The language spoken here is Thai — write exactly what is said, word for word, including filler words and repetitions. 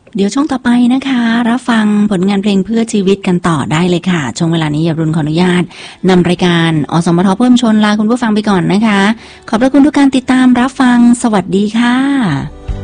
เดี๋ยวช่วงต่อไปนะคะรับฟังผลงานเพลงเพื่อชีวิตกันต่อได้เลยค่ะช่วงเวลานี้อย่ารุนขออนุญาตนำรายการอสมทเพิ่มชนลาคุณผู้ฟังไปก่อนนะคะขอบพระคุณทุกการติดตามรับฟังสวัสดีค่ะ